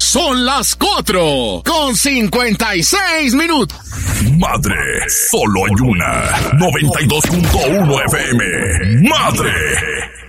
Son las 4:56. Madre, solo hay una. 92.1 FM. Madre.